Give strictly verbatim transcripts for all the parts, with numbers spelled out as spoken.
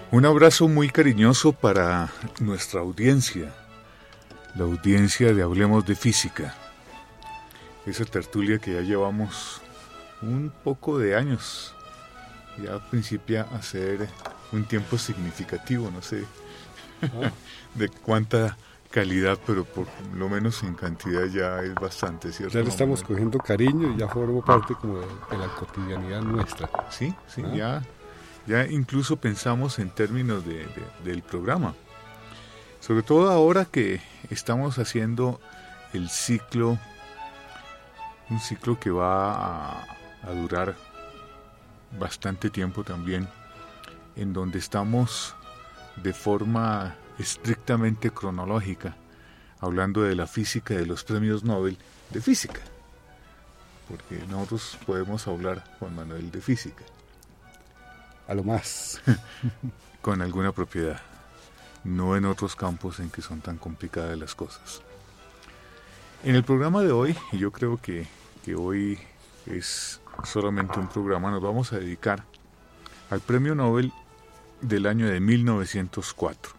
Un abrazo muy cariñoso para nuestra audiencia, la audiencia de Hablemos de Física, esa tertulia que ya llevamos un poco de años, ya principia a ser un tiempo significativo, no sé ah. de cuánta calidad, pero por lo menos en cantidad ya es bastante, ¿cierto? Ya le estamos cogiendo cariño y ya forma parte como de, de la cotidianidad nuestra. Sí, sí, ah. ya... Ya incluso pensamos en términos de, de, del programa. Sobre todo ahora que estamos haciendo el ciclo, un ciclo que va a, a durar bastante tiempo también, en donde estamos de forma estrictamente cronológica, hablando de la física y de los premios Nobel de física. Porque nosotros podemos hablar, Juan Manuel, de física. A lo más. Con alguna propiedad. No en otros campos en que son tan complicadas las cosas. En el programa de hoy, y yo creo que, que hoy es solamente un programa, nos vamos a dedicar al Premio Nobel del año de mil novecientos cuatro.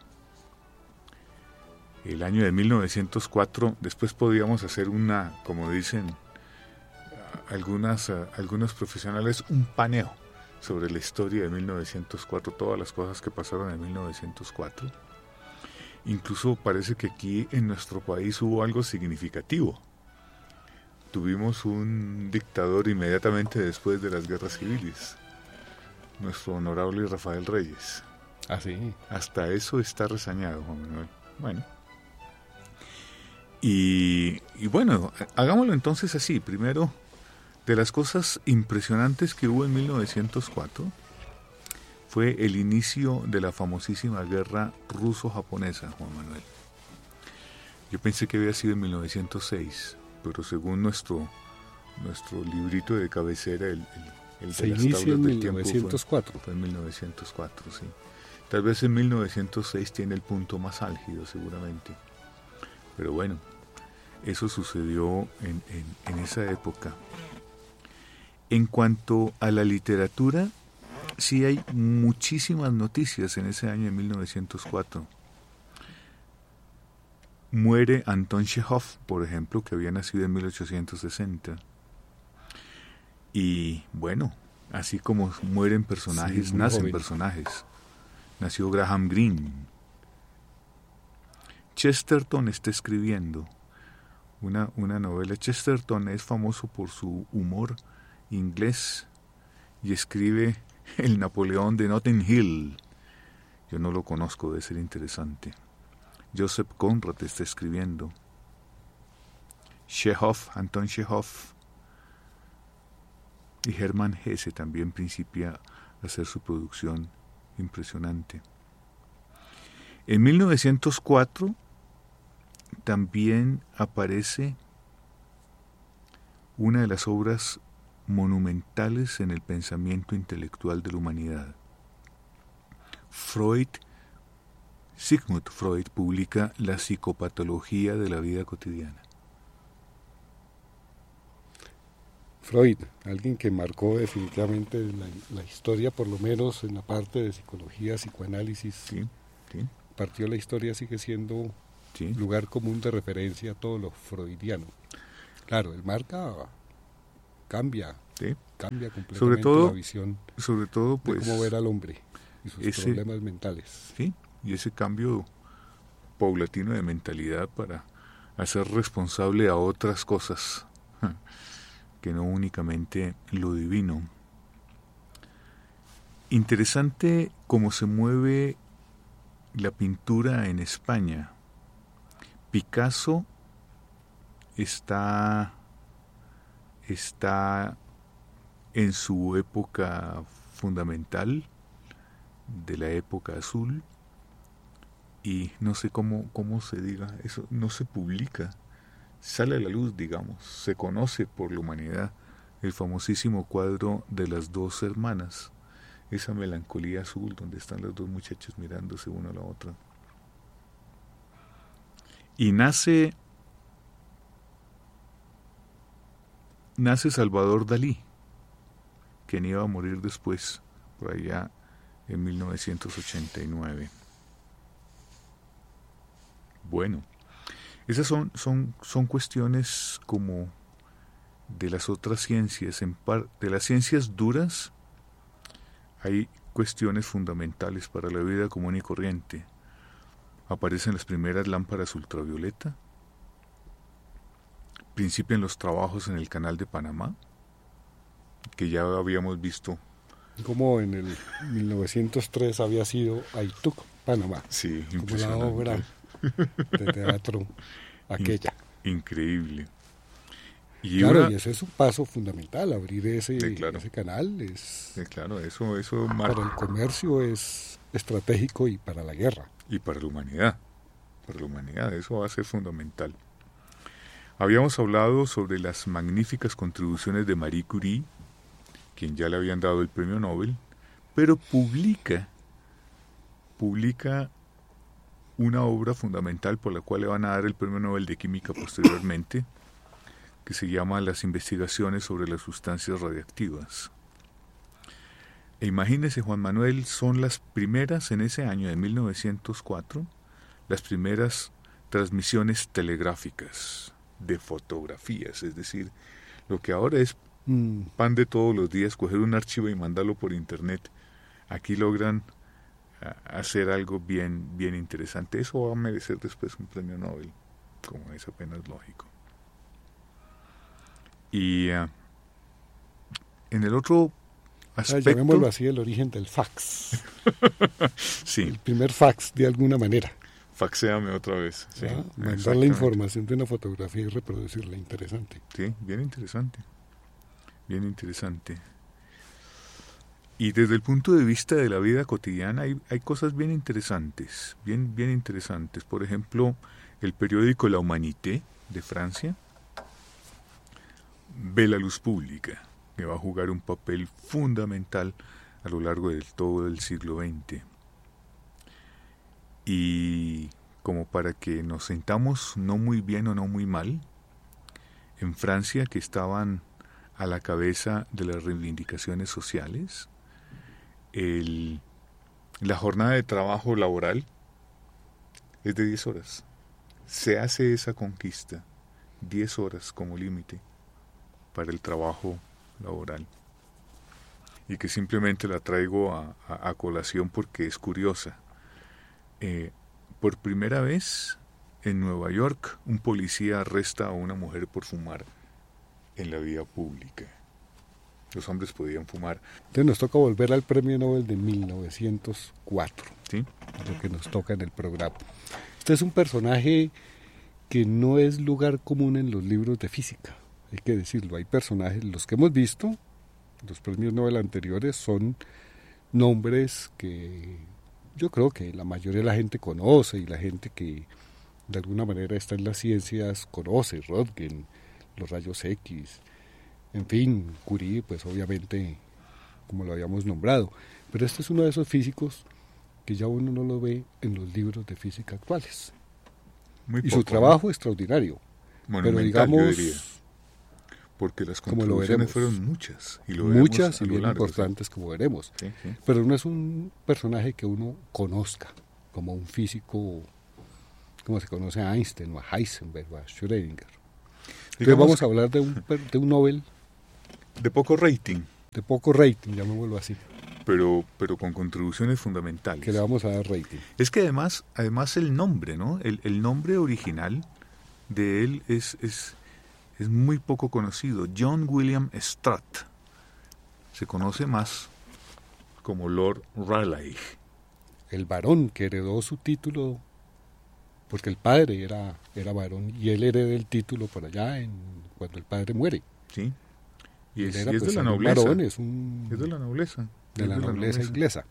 El año de mil novecientos cuatro, después podríamos hacer una, como dicen algunas, algunos profesionales, un paneo sobre la historia de mil novecientos cuatro, todas las cosas que pasaron en mil novecientos cuatro. Incluso parece que aquí en nuestro país hubo algo significativo. Tuvimos un dictador inmediatamente después de las guerras civiles, nuestro honorable Rafael Reyes. Ah, sí. Hasta eso está resañado, Juan Manuel. Bueno. Y, y bueno, hagámoslo entonces así. Primero, de las cosas impresionantes que hubo en mil novecientos cuatro fue el inicio de la famosísima guerra ruso-japonesa, Juan Manuel. Yo pensé que había sido en mil novecientos seis, pero según nuestro nuestro librito de cabecera, el, el, el se de las inicia en mil novecientos cuatro. Fue, fue en mil novecientos cuatro, sí. Tal vez en mil novecientos seis tiene el punto más álgido, seguramente. Pero bueno, eso sucedió en, en, en esa época. En cuanto a la literatura, sí hay muchísimas noticias en ese año de mil novecientos cuatro. Muere Anton Chekhov, por ejemplo, que había nacido en mil ochocientos sesenta. Y bueno, así como mueren personajes, sí, nacen joven. personajes. Nació Graham Greene. Chesterton está escribiendo una, una novela. Chesterton es famoso por su humor inglés y escribe El Napoleón de Notting Hill. Yo no lo conozco, debe ser interesante. Joseph Conrad está escribiendo. Chekhov, Anton Chekhov y Hermann Hesse también principia a hacer su producción impresionante. En mil novecientos cuatro también aparece una de las obras monumentales en el pensamiento intelectual de la humanidad. Freud, Sigmund Freud, publica La psicopatología de la vida cotidiana. Freud, alguien que marcó definitivamente la, la historia, por lo menos en la parte de psicología, psicoanálisis. Sí, sí. Partió la historia, sigue siendo sí. lugar común de referencia a todo lo freudiano. Claro, él marca, cambia, sí. cambia completamente sobre todo, la visión sobre todo, pues, de cómo ver al hombre y sus ese, problemas mentales. Sí, y ese cambio paulatino de mentalidad para hacer responsable a otras cosas que no únicamente lo divino. Interesante cómo se mueve la pintura en España. Picasso está, está en su época fundamental, de la época azul, y no sé cómo, cómo se diga, eso no se publica, sale a la luz, digamos, se conoce por la humanidad, el famosísimo cuadro de las dos hermanas, esa melancolía azul donde están las dos muchachas mirándose una a la otra. Y nace, nace Salvador Dalí, quien iba a morir después, por allá en mil novecientos ochenta y nueve. Bueno, esas son, son, son cuestiones como de las otras ciencias. En par, de las ciencias duras hay cuestiones fundamentales para la vida común y corriente. Aparecen las primeras lámparas ultravioleta, principian los trabajos en el Canal de Panamá, que ya habíamos visto. Como en el mil novecientos tres había sido Aituc, Panamá. Sí, como impresionante. la obra de teatro aquella. In, increíble. Y claro, una, y ese es un paso fundamental, abrir ese, sí, claro. ese canal. Es, sí, claro, eso, eso marca. Para el comercio es estratégico y para la guerra. Y para la humanidad, para la humanidad, eso va a ser fundamental. Habíamos hablado sobre las magníficas contribuciones de Marie Curie, quien ya le habían dado el premio Nobel, pero publica, publica una obra fundamental por la cual le van a dar el premio Nobel de Química posteriormente, que se llama Las investigaciones sobre las sustancias radiactivas. E imagínese, Juan Manuel, son las primeras en ese año de mil novecientos cuatro, las primeras transmisiones telegráficas de fotografías, es decir, lo que ahora es mm. pan de todos los días, coger un archivo y mandarlo por internet. Aquí logran uh, hacer algo bien, bien interesante. Eso va a merecer después un premio Nobel, como es apenas lógico. Y uh, en el otro aspecto... Llamémoslo así, el origen del fax. Sí. El primer fax, de alguna manera. Faxéame otra vez. Sí, ah, mandar la información de una fotografía y reproducirla. Interesante. Sí, bien interesante. Bien interesante. Y desde el punto de vista de la vida cotidiana hay, hay cosas bien interesantes. Bien, bien interesantes. Por ejemplo, el periódico La Humanité de Francia ve la luz pública, que va a jugar un papel fundamental a lo largo de todo el siglo veinte. Y como para que nos sentamos no muy bien o no muy mal, en Francia, que estaban a la cabeza de las reivindicaciones sociales, el, la jornada de trabajo laboral es de diez horas. Se hace esa conquista, diez horas como límite para el trabajo laboral. Y que simplemente la traigo a, a, a colación porque es curiosa. Eh, por primera vez en Nueva York, un policía arresta a una mujer por fumar en la vía pública. Los hombres podían fumar. Entonces nos toca volver al premio Nobel de mil novecientos cuatro, ¿sí? Lo que nos toca en el programa. Este es un personaje que no es lugar común en los libros de física, hay que decirlo. Hay personajes, los que hemos visto, los premios Nobel anteriores, son nombres que yo creo que la mayoría de la gente conoce y la gente que de alguna manera está en las ciencias conoce. Röntgen, los rayos X, en fin, Curie, pues obviamente, como lo habíamos nombrado. Pero este es uno de esos físicos que ya uno no lo ve en los libros de física actuales. Muy y poco, su trabajo ¿no? extraordinario. Monumental, pero digamos, yo diría. Porque las contribuciones fueron muchas. Y lo muchas y bien largo, importantes, ¿sí? Como veremos. Sí, sí. Pero no es un personaje que uno conozca como un físico, como se conoce a Einstein, o a Heisenberg, o a Schrödinger. Entonces vamos a hablar de un, de un Nobel de poco rating. De poco rating, llamémoslo así. Pero, pero con contribuciones fundamentales. Que le vamos a dar rating. Es que además, además el nombre, ¿no? El, el nombre original de él es, es, es muy poco conocido. John William Strutt. Se conoce más como Lord Rayleigh. El varón que heredó su título, porque el padre era, era varón, y él heredó el título por allá en, cuando el padre muere. Sí. Y es, era, y es pues, de la nobleza. Varón, es, un, es de la nobleza. De la, de la nobleza, nobleza inglesa.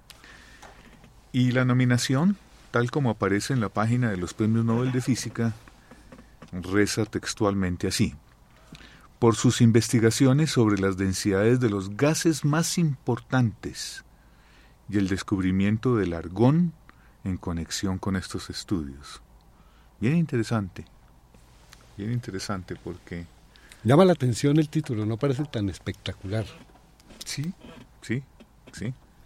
Y la nominación, tal como aparece en la página de los Premios Nobel de Física, reza textualmente así: por sus investigaciones sobre las densidades de los gases más importantes y el descubrimiento del argón en conexión con estos estudios. Bien interesante, bien interesante porque... Llama la atención el título, no parece tan espectacular. Sí, sí, sí.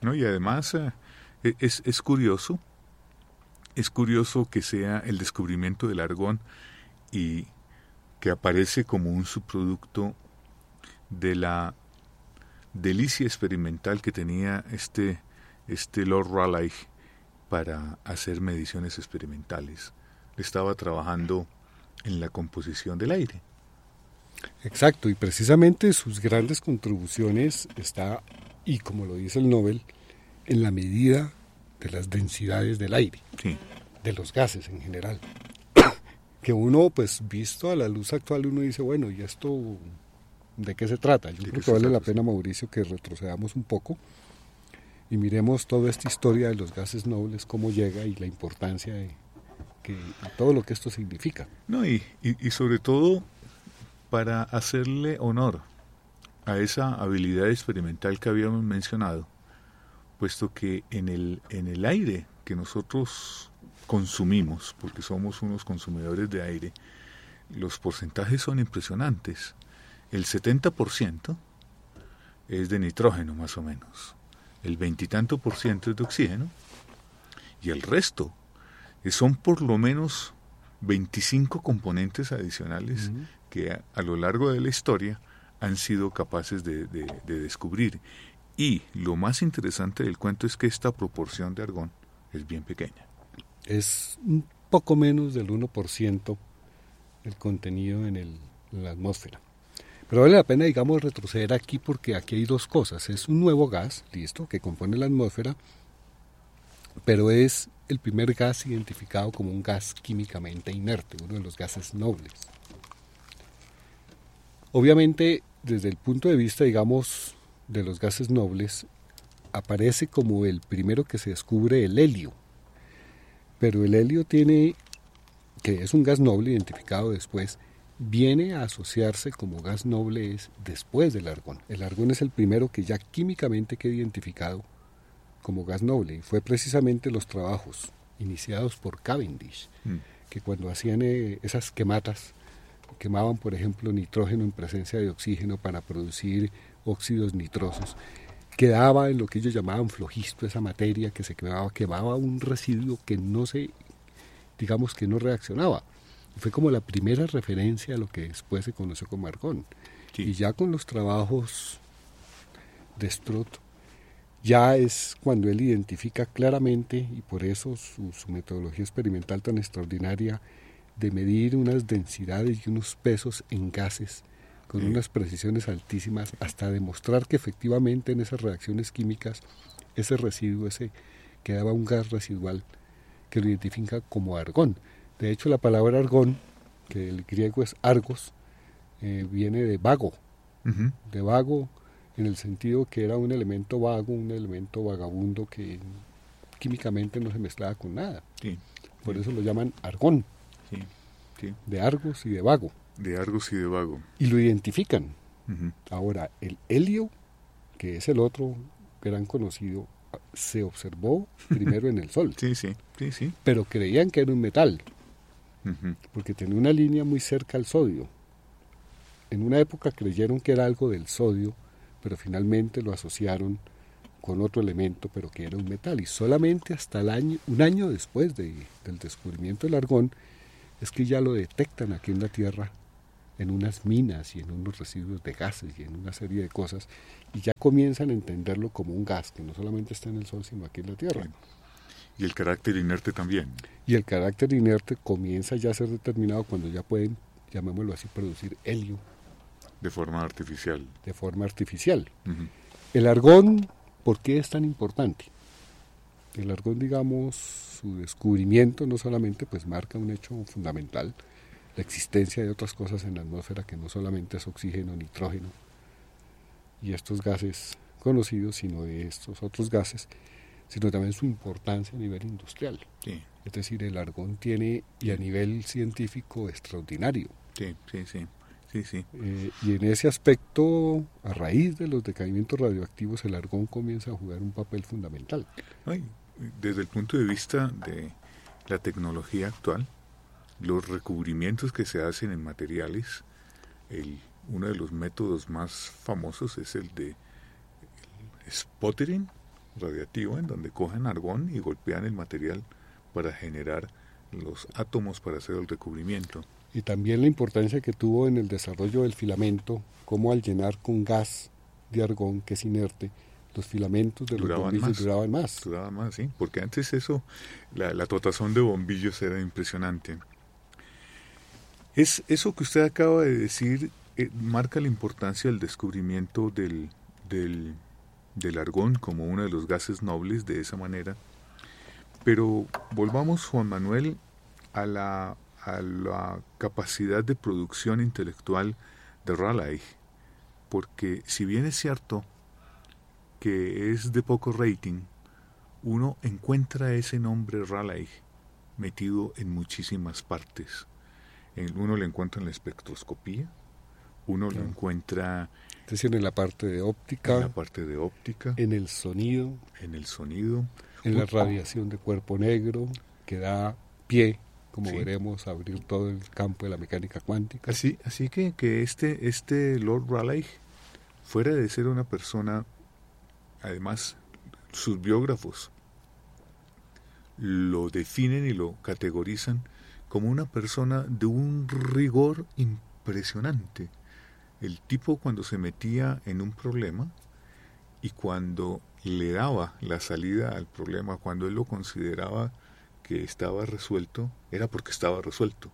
¿no? Y además eh, es, es curioso, es curioso que sea el descubrimiento del argón y que aparece como un subproducto de la delicia experimental que tenía este, este Lord Rayleigh para hacer mediciones experimentales. Estaba trabajando en la composición del aire. Exacto, y precisamente sus grandes contribuciones está, y como lo dice el Nobel, en la medida de las densidades del aire, sí. de los gases en general. Que uno, pues visto a la luz actual, uno dice, bueno, ¿y esto de qué se trata? Yo creo que vale la pena, Mauricio, que retrocedamos un poco y miremos toda esta historia de los gases nobles, cómo llega y la importancia de que, todo lo que esto significa. No, y, y, y sobre todo para hacerle honor a esa habilidad experimental que habíamos mencionado, puesto que en el, en el aire que nosotros consumimos, porque somos unos consumidores de aire, los porcentajes son impresionantes. El setenta por ciento es de nitrógeno más o menos, el veintitanto por ciento es de oxígeno y el resto son por lo menos veinticinco componentes adicionales uh-huh. que a, a lo largo de la historia han sido capaces de, de, de descubrir. Y lo más interesante del cuento es que esta proporción de argón es bien pequeña. Es un poco menos del uno por ciento el contenido en, el, en la atmósfera. Pero vale la pena, digamos, retroceder aquí porque aquí hay dos cosas. Es un nuevo gas, listo, que compone la atmósfera, pero es el primer gas identificado como un gas químicamente inerte, uno de los gases nobles. Obviamente, desde el punto de vista, digamos, de los gases nobles, aparece como el primero que se descubre el helio. Pero el helio tiene, que es un gas noble identificado después, viene a asociarse como gas noble es después del argón. El argón es el primero que ya químicamente queda identificado como gas noble. Y fue precisamente los trabajos iniciados por Cavendish, mm. que cuando hacían eh, esas quematas, quemaban, por ejemplo, nitrógeno en presencia de oxígeno para producir óxidos nitrosos, quedaba en lo que ellos llamaban flogisto, esa materia que se quemaba, quemaba un residuo que no se, digamos que no reaccionaba. Fue como la primera referencia a lo que después se conoció como argón. Sí. Y ya con los trabajos de Strutt, ya es cuando él identifica claramente, y por eso su, su metodología experimental tan extraordinaria, de medir unas densidades y unos pesos en gases con sí. unas precisiones altísimas, hasta demostrar que efectivamente en esas reacciones químicas ese residuo, ese quedaba un gas residual que lo identifica como argón. De hecho, la palabra argón, que el griego es argos, eh, viene de vago, uh-huh. de vago en el sentido que era un elemento vago, un elemento vagabundo que químicamente no se mezclaba con nada. Sí. Por sí. eso lo llaman argón, sí. Sí. de argos y de vago. De argos y de vago. Y lo identifican. Uh-huh. Ahora, el helio, que es el otro gran conocido, se observó primero en el Sol. Sí, sí, sí, sí. Pero creían que era un metal, uh-huh. porque tenía una línea muy cerca al sodio. En una época creyeron que era algo del sodio, pero finalmente lo asociaron con otro elemento, pero que era un metal. Y solamente hasta el año, un año después de, del descubrimiento del argón, es que ya lo detectan aquí en la Tierra, en unas minas y en unos residuos de gases y en una serie de cosas, y ya comienzan a entenderlo como un gas, que no solamente está en el Sol, sino aquí en la Tierra. Y el carácter inerte también. Y el carácter inerte comienza ya a ser determinado cuando ya pueden, llamémoslo así, producir helio. De forma artificial. De forma artificial. Uh-huh. El argón, ¿por qué es tan importante? El argón, digamos, su descubrimiento no solamente pues marca un hecho fundamental, la existencia de otras cosas en la atmósfera que no solamente es oxígeno, nitrógeno y estos gases conocidos, sino de estos otros gases, sino también su importancia a nivel industrial. Sí. Es decir, el argón tiene, y a nivel científico, extraordinario. Sí, sí, sí. Sí, sí. Eh, y en ese aspecto, a raíz de los decaimientos radioactivos, el argón comienza a jugar un papel fundamental. Ay, desde el punto de vista de la tecnología actual, los recubrimientos que se hacen en materiales, el, uno de los métodos más famosos es el de el sputtering, radiactivo en donde cogen argón y golpean el material para generar los átomos para hacer el recubrimiento. Y también la importancia que tuvo en el desarrollo del filamento, como al llenar con gas de argón, que es inerte, los filamentos de duraban los bombillos más, duraban más. Duraban más, sí, porque antes eso, la, la trotazón de bombillos era impresionante. Es, eso que usted acaba de decir eh, marca la importancia del descubrimiento del, del, del argón como uno de los gases nobles de esa manera. Pero volvamos, Juan Manuel, a la, a la capacidad de producción intelectual de Raleigh, porque si bien es cierto que es de poco rating, uno encuentra ese nombre Raleigh metido en muchísimas partes. Uno lo encuentra en la espectroscopía, uno lo encuentra es decir, en la parte de óptica, en la parte de óptica, en el sonido, en el sonido, en la radiación de cuerpo negro, que da pie, como sí. veremos, a abrir todo el campo de la mecánica cuántica. Así, así que, que este, este Lord Raleigh, fuera de ser una persona, además, sus biógrafos lo definen y lo categorizan como una persona de un rigor impresionante. El tipo, cuando se metía en un problema y cuando le daba la salida al problema, cuando él lo consideraba que estaba resuelto, era porque estaba resuelto.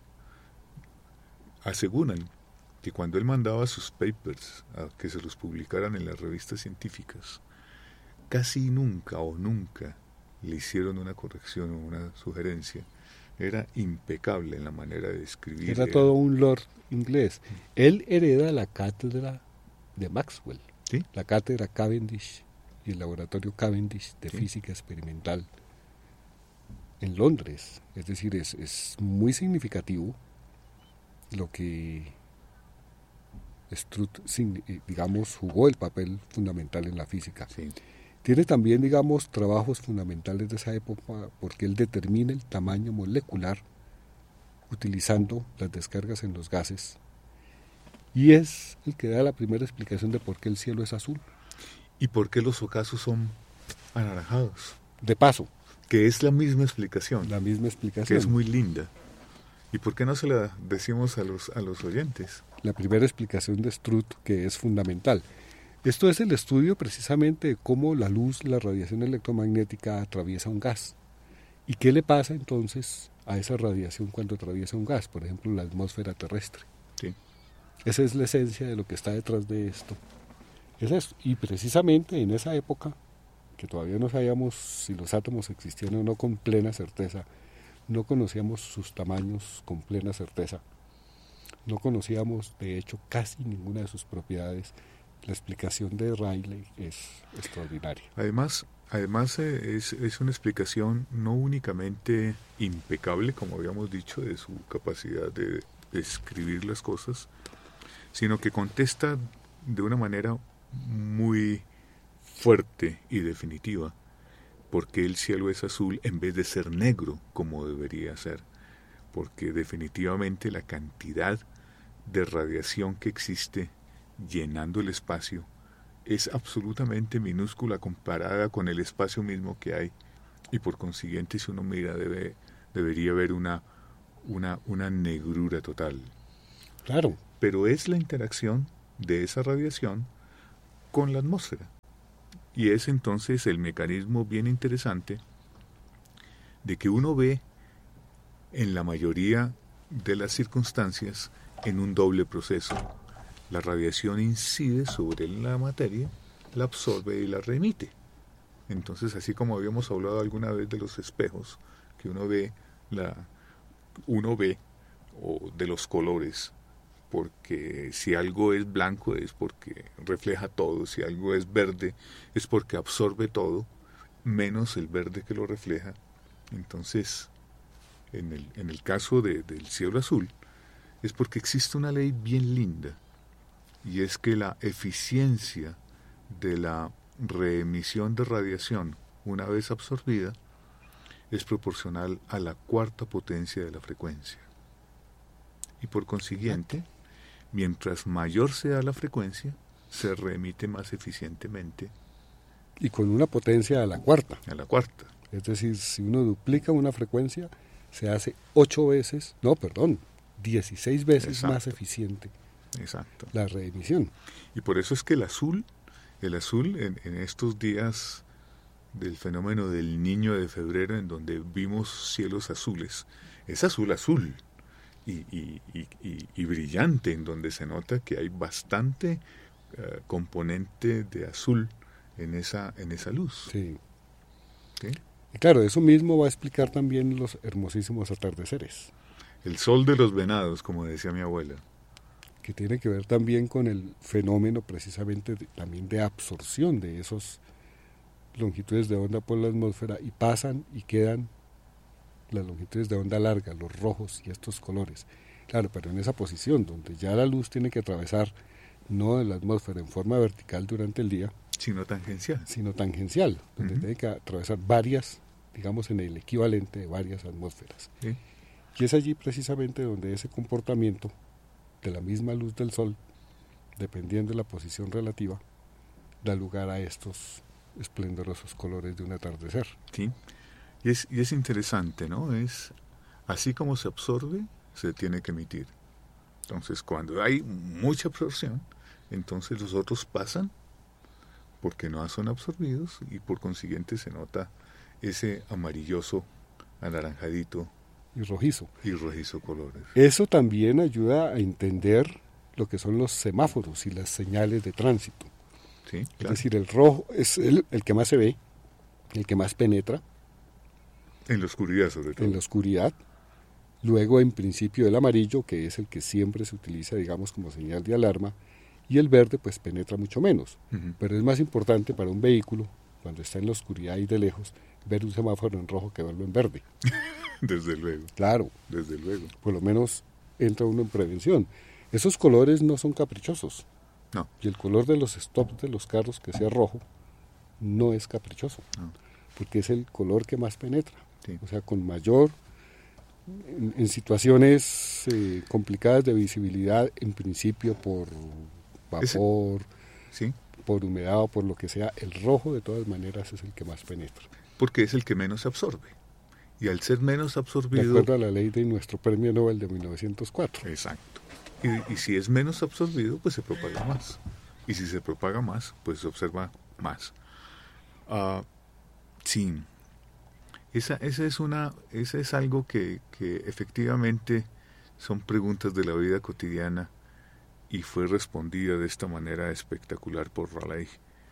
Aseguran que cuando él mandaba sus papers a que se los publicaran en las revistas científicas, casi nunca o nunca le hicieron una corrección o una sugerencia. Era impecable en la manera de escribir. Era todo un lord inglés. Él hereda la cátedra de Maxwell, ¿sí? La cátedra Cavendish y el laboratorio Cavendish de ¿sí? física experimental en Londres. Es decir, es, es muy significativo lo que Strutt, digamos, jugó el papel fundamental en la física. Sí. Tiene también, digamos, trabajos fundamentales de esa época porque él determina el tamaño molecular utilizando las descargas en los gases y es el que da la primera explicación de por qué el cielo es azul. ¿Y por qué los ocasos son anaranjados? De paso. Que es la misma explicación. La misma explicación. Que es muy linda. ¿Y por qué no se la decimos a los, a los oyentes? La primera explicación de Strutt, que es fundamental. Esto es el estudio precisamente de cómo la luz, la radiación electromagnética atraviesa un gas. ¿Y qué le pasa entonces a esa radiación cuando atraviesa un gas? Por ejemplo, la atmósfera terrestre. Sí. Esa es la esencia de lo que está detrás de esto. Es esto. Y precisamente en esa época, que todavía no sabíamos si los átomos existían o no con plena certeza, no conocíamos sus tamaños con plena certeza, no conocíamos de hecho casi ninguna de sus propiedades. La explicación de Rayleigh es extraordinaria. Además, además eh, es, es una explicación no únicamente impecable, como habíamos dicho, de su capacidad de describir las cosas, sino que contesta de una manera muy fuerte y definitiva, porque el cielo es azul en vez de ser negro como debería ser, porque definitivamente la cantidad de radiación que existe llenando el espacio es absolutamente minúscula comparada con el espacio mismo que hay, y por consiguiente si uno mira debe, debería haber una, una, una negrura total. Claro. Pero es la interacción de esa radiación con la atmósfera, y es entonces el mecanismo bien interesante de que uno ve en la mayoría de las circunstancias en un doble proceso. La radiación incide sobre la materia, la absorbe y la remite. Entonces, así como habíamos hablado alguna vez de los espejos, que uno ve, la, uno ve o de los colores, porque si algo es blanco es porque refleja todo, si algo es verde es porque absorbe todo, menos el verde que lo refleja. Entonces, en el, en el caso de, del cielo azul, es porque existe una ley bien linda, y es que la eficiencia de la reemisión de radiación una vez absorbida es proporcional a la cuarta potencia de la frecuencia. Y por consiguiente, mientras mayor sea la frecuencia, se reemite más eficientemente Y con una potencia a la cuarta. A la cuarta. Es decir, si uno duplica una frecuencia, se hace ocho veces, no, perdón, dieciséis veces Exacto. más eficiente Exacto. la reemisión. Y por eso es que el azul, el azul en, en estos días del fenómeno del Niño de febrero, en donde vimos cielos azules, es azul azul y, y, y, y, y brillante, en donde se nota que hay bastante uh, componente de azul en esa, en esa luz. Sí. ¿Sí? Y claro, eso mismo va a explicar también los hermosísimos atardeceres. El sol de los venados, como decía mi abuela. Que tiene que ver también con el fenómeno precisamente de, también de absorción de esos longitudes de onda por la atmósfera, y pasan y quedan las longitudes de onda larga, los rojos y estos colores. Claro, pero en esa posición donde ya la luz tiene que atravesar no la atmósfera en forma vertical durante el día, sino tangencial. Sino tangencial, donde uh-huh. tiene que atravesar varias, digamos en el equivalente de varias atmósferas. ¿Sí? Y es allí precisamente donde ese comportamiento de la misma luz del sol, dependiendo de la posición relativa, da lugar a estos esplendorosos colores de un atardecer. Sí, y es, y es interesante, ¿no? Es así como se absorbe, se tiene que emitir. Entonces, cuando hay mucha absorción, entonces los otros pasan porque no son absorbidos y por consiguiente se nota ese amarilloso, anaranjadito y rojizo. Y rojizo colores. Eso también ayuda a entender lo que son los semáforos y las señales de tránsito. Sí, claro. Es decir, el rojo es el, el que más se ve, el que más penetra. En la oscuridad, sobre todo. En la oscuridad. Luego, en principio, el amarillo, que es el que siempre se utiliza, digamos, como señal de alarma. Y el verde, pues, penetra mucho menos. Uh-huh. Pero es más importante para un vehículo, cuando está en la oscuridad y de lejos, ver un semáforo en rojo que verlo en verde. Desde luego. Claro. Desde luego. Por lo menos entra uno en prevención. Esos colores no son caprichosos. No. Y el color de los stops de los carros, que sea rojo, no es caprichoso. No. Porque es el color que más penetra. Sí. O sea, con mayor, en, en situaciones eh, complicadas de visibilidad, en principio por vapor, sí. por humedad o por lo que sea, el rojo de todas maneras es el que más penetra. Porque es el que menos absorbe. Y al ser menos absorbido... De acuerdo a la ley de nuestro premio Nobel de mil novecientos cuatro. Exacto. Y, y si es menos absorbido, pues se propaga más. Y si se propaga más, pues se observa más. Uh, sí. Esa, esa, es una, esa es algo que, que efectivamente son preguntas de la vida cotidiana y fue respondida de esta manera espectacular por Raleigh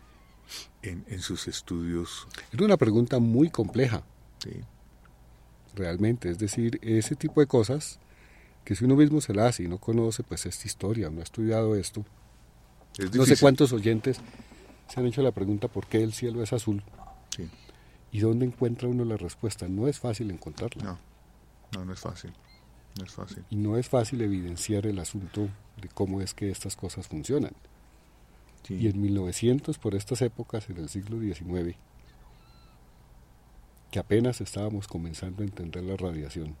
en, en sus estudios. Era una pregunta muy compleja. Sí. Realmente, es decir, ese tipo de cosas que si uno mismo se la hace y no conoce pues esta historia, no ha estudiado esto, no sé cuántos oyentes se han hecho la pregunta ¿por qué el cielo es azul? Sí. ¿Y dónde encuentra uno la respuesta? No es fácil encontrarla. No, no, no es fácil, no es fácil. Y no es fácil evidenciar el asunto de cómo es que estas cosas funcionan. Sí. Y en mil novecientos, por estas épocas, en el siglo diecinueve, que apenas estábamos comenzando a entender la radiación,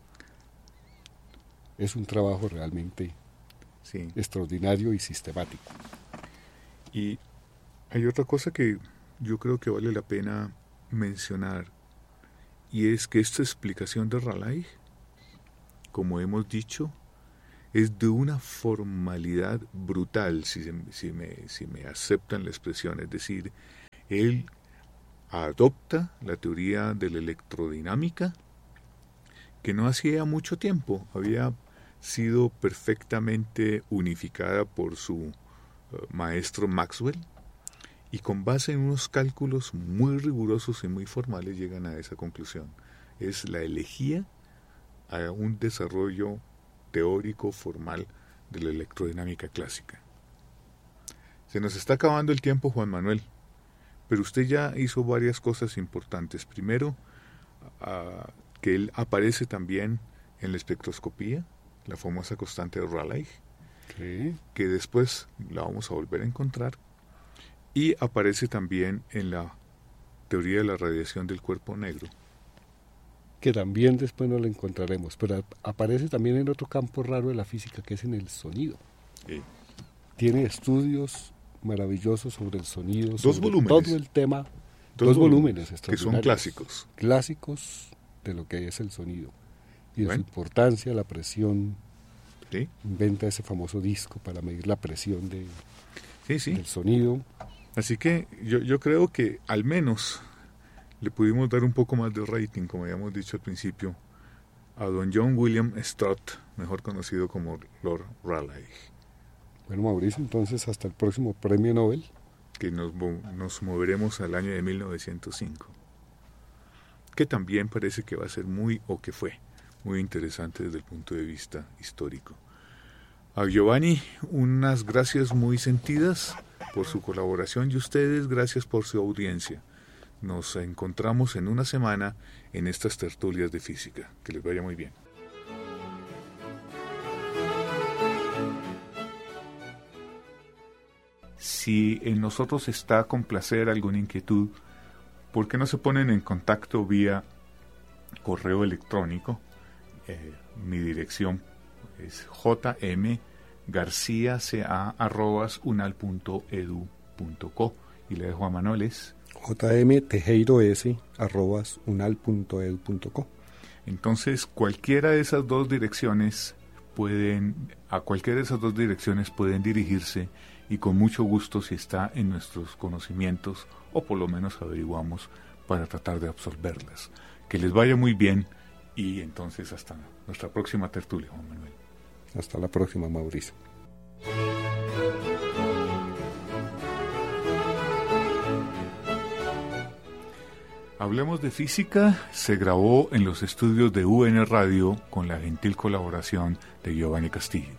es un trabajo realmente sí. extraordinario y sistemático. Y hay otra cosa que yo creo que vale la pena mencionar, y es que esta explicación de Raleigh, como hemos dicho, es de una formalidad brutal, si, si, me, si me aceptan la expresión, es decir, él adopta la teoría de la electrodinámica, que no hacía mucho tiempo había sido perfectamente unificada por su uh, maestro Maxwell, y con base en unos cálculos muy rigurosos y muy formales llegan a esa conclusión. Es la elegía a un desarrollo teórico formal de la electrodinámica clásica. Se nos está acabando el tiempo, Juan Manuel, pero usted ya hizo varias cosas importantes. Primero, uh, que él aparece también en la espectroscopía, la famosa constante de Raleigh, ¿Qué? que después la vamos a volver a encontrar, y aparece también en la teoría de la radiación del cuerpo negro, que también después no la encontraremos, pero aparece también en otro campo raro de la física, que es en el sonido. Sí. Tiene estudios maravillosos sobre el sonido, Dos sobre volúmenes. todo el tema Dos, Dos volúmenes, volúmenes que son clásicos. Clásicos de lo que es el sonido y de Bueno. su importancia, la presión. ¿Sí? Inventa ese famoso disco para medir la presión de, sí, sí. del sonido. Así que yo, yo creo que al menos le pudimos dar un poco más de rating, como habíamos dicho al principio, a don John William Stott, mejor conocido como Lord Rayleigh. Bueno, Mauricio, entonces hasta el próximo Premio Nobel. Que nos, nos moveremos al año de mil novecientos cinco, que también parece que va a ser muy, o que fue, muy interesante desde el punto de vista histórico. A Giovanni, unas gracias muy sentidas por su colaboración y ustedes, gracias por su audiencia. Nos encontramos en una semana en estas tertulias de física. Que les vaya muy bien. Si en nosotros está complacer alguna inquietud, ¿por qué no se ponen en contacto vía correo electrónico? Eh, mi dirección es jmgarciaca arroba unal punto edu punto co y le dejo a Manuel es jmtejeiroes arroba unal punto edu punto co. Entonces cualquiera de esas dos direcciones pueden, a cualquiera de esas dos direcciones pueden dirigirse y con mucho gusto, si está en nuestros conocimientos, o por lo menos averiguamos para tratar de absorberlas. Que les vaya muy bien y entonces hasta nuestra próxima tertulia, Juan Manuel. Hasta la próxima, Mauricio. Hablemos de Física se grabó en los estudios de U N Radio con la gentil colaboración de Giovanni Castillo.